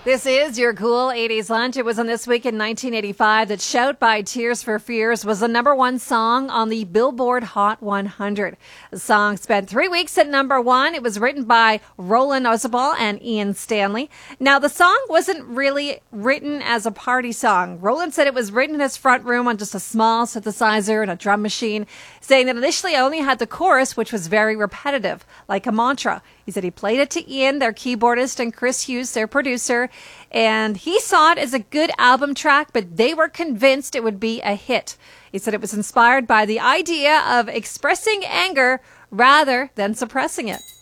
This is your cool 80s lunch. It was on this week in 1985 that Shout by Tears for Fears was the #1 song on the Billboard Hot 100. The song spent 3 weeks at #1. It was written by Roland Orzabal and Ian Stanley. Now, the song wasn't really written as a party song. Roland said it was written in his front room on just a small synthesizer and a drum machine, saying that initially I only had the chorus, which was very repetitive, like a mantra. He said he played it to Ian, their keyboardist, and Chris Hughes, their producer, and he saw it as a good album track, but they were convinced it would be a hit. He said it was inspired by the idea of expressing anger rather than suppressing it.